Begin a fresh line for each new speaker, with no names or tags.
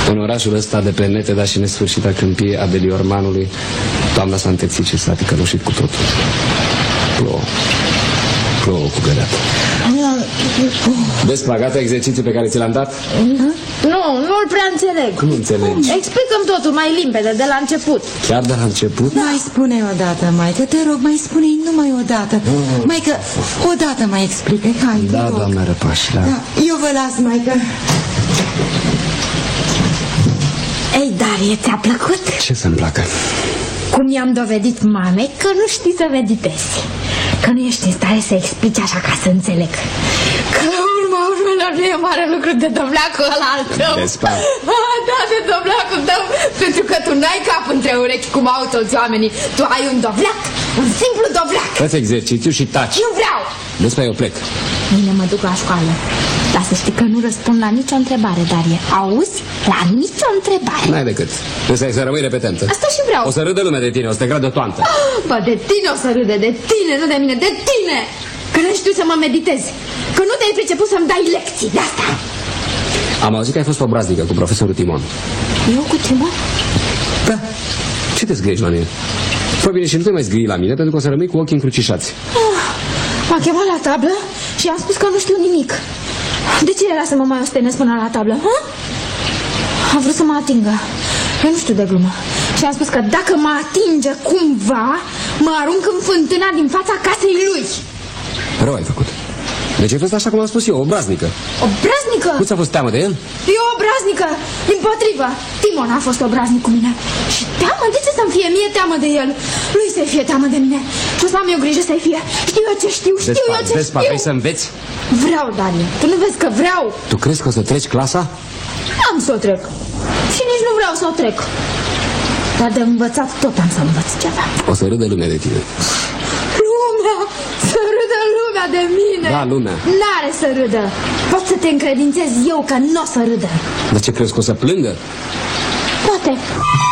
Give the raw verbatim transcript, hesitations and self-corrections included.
În orașul ăsta de pe nete, dar și nesfârșita câmpie a Beliormanului, toamna s-a întețit și s-a ticăloșit cu totul. Plouă. Plouă cu găleată. Vezi, gata exercițiul pe care ți l-am dat?
Nu, nu-l prea înțeleg.
Cum înțelegi?
Explică-mi totul mai limpede, de la început.
Chiar de la început?
Da. Mai spune-i odată, maică, te rog, mai spune-i numai odată. Mm. Maică, odată mai explică, hai,
da, doamna Răpaș, da.
Da. Eu vă las, maică.
Ei, Darie, ți-a plăcut?
Ce să-mi placă?
Cum i-am dovedit mamei că nu știi să meditezi, că nu ești în stare să explici așa ca să înțeleg, că la urma urmelor nu e mare lucru de dovleacul ăla al tău.
Despa.
Da, de dovleacul tău, pentru că tu n-ai cap între urechi cum au toți oamenii. Tu ai un dovleac, un simplu dovleac.
Fă-ți exercițiu și taci.
Nu vreau.
Despre eu plec.
Mâine mă duc la școală. Dar să știi că nu răspund la nicio întrebare, Darie. Auzi? La nicio întrebare.
N-ai decât. Trebuie să rămâi repetentă.
Asta și vreau.
O să râdă lumea de tine, o să te gradă toantă.
Bă, de tine o să râde, de tine, nu de mine, de tine! Că nu știu să mă meditez. Că nu te-ai priceput să-mi dai lecții, de asta.
Am auzit că ai fost obraznică cu profesorul Timon.
Eu cu Timon?
Da. Ce te zgrești la mine? Fă bine și nu te mai zgrii la mine, pentru că o să rămâi cu ochii încrucișați.
Ah, m-a chemat la tablă și am spus că nu știu nimic. De ce era să mă mai ostenesc până la tablă? Ha? A vrut să mă atingă. Eu nu știu de glumă. Și am spus că dacă mă atinge cumva, mă arunc în fântâna din fața casei lui.
Rău ai făcut. Deci ai fost așa cum am spus eu, obraznică.
Obraznică?
Nu ți-a fost teamă de el?
Eu obraznică, dimpotrivă. Timon a fost obraznic cu mine. Și teamă? De ce să-mi fie mie teamă de el? Lui să-i fie teamă de mine. Și o să am eu grijă să-i fie. Știu eu ce știu, știu
Vespa,
eu ce
Vespa,
știu.
vrei să înveți?
Vreau, Darie. Tu nu vezi că vreau?
Tu crezi că o să treci clasa?
Am să o trec. Și nici nu vreau să o trec. Dar de învățat tot am să învăț ceva.
O să râdă lumea de tine.
Lumea! Să râdă lumea de mine!
Da, lumea.
N-are să râdă. Pot să te încredințez eu că nu o să râdă.
De ce crezi că o să plângă?
Poate.